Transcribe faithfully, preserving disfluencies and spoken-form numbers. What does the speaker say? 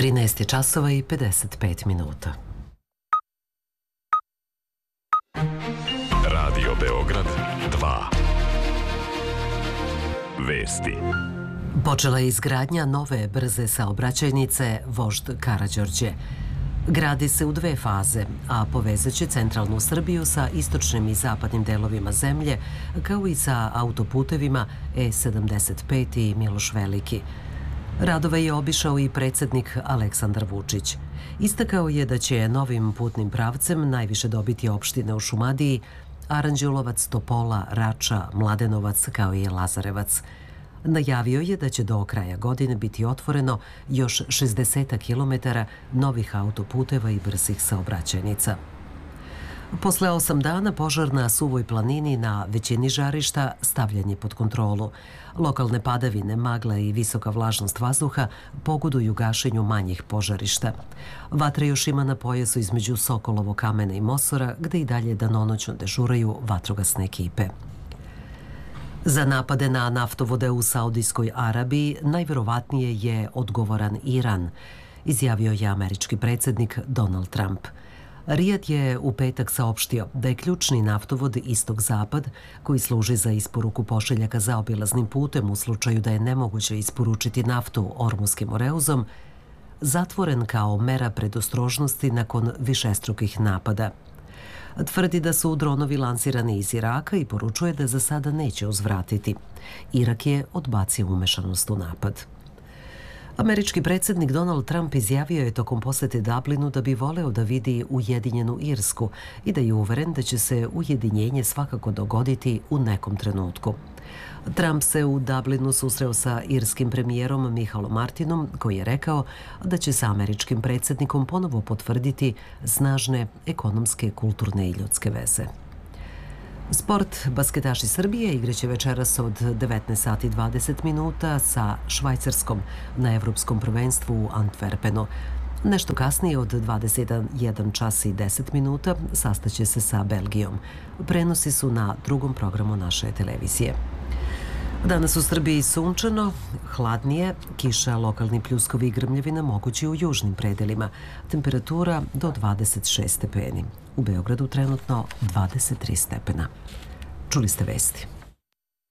trinaest je časova i pedeset pet minuta. Radio Beograd dva. Vesti. Počela je izgradnja nove brze saobraćajnice Vožd Karađorđe. Gradi se u dve faze, a povezaće centralnu Srbiju sa istočnim i zapadnim delovima zemlje, kao i sa autoputevima E sedamdeset pet i Miloš Veliki. Radove je obišao i predsjednik Aleksandar Vučić. Istakao je da će novim putnim pravcem najviše dobiti opštine u Šumadiji, Aranđelovac, Topola, Rača, Mladenovac kao i Lazarevac. Najavio je da će do kraja godine biti otvoreno još šezdeset kilometara novih autoputeva i brzih saobraćajnica. Posle osam dana požar na Suvoj planini na većini žarišta stavljen je pod kontrolu. Lokalne padavine, magla i visoka vlažnost vazduha pogoduju gašenju manjih požarišta. Vatra još ima na pojasu između Sokolovo kamena i Mosora, gde i dalje danonoćno dežuraju vatrogasne ekipe. Za napade na naftovode u Saudijskoj Arabiji najverovatnije je odgovoran Iran, izjavio je američki predsjednik Donald Trump. Rijad je u petak saopštio da je ključni naftovod Istok-Zapad, koji služi za isporuku pošiljaka zaobilaznim putem u slučaju da je nemoguće isporučiti naftu Ormuskim oreuzom, zatvoren kao mera predostrožnosti nakon višestrukih napada. Tvrdi da su dronovi lansirani iz Iraka i poručuje da za sada neće uzvratiti. Irak je odbacio umešanost u napad. Američki predsjednik Donald Trump izjavio je tokom posete Dublinu da bi voleo da vidi ujedinjenu Irsku i da je uveren da će se ujedinjenje svakako dogoditi u nekom trenutku. Trump se u Dublinu susreo sa irskim premijerom Michalom Martinom, koji je rekao da će sa američkim predsjednikom ponovo potvrditi snažne ekonomske, kulturne i ljudske veze. Sport. Basketaši Srbije igraće večeras od devetnaest sati i dvadeset minuta sa Švajcarskom na Evropskom prvenstvu u Antwerpenu. Nešto kasnije od dvadeset jedan čas i deset minuta sastaće se sa Belgijom. Prenosi su na drugom programu naše televizije. Danas u Srbiji sunčano, hladnije, kiša, lokalni pljuskovi i grmljevina mogući u južnim predelima. Temperatura do dvadeset šest stepeni. U Beogradu trenutno dvadeset tri stepena. Čuli ste vesti.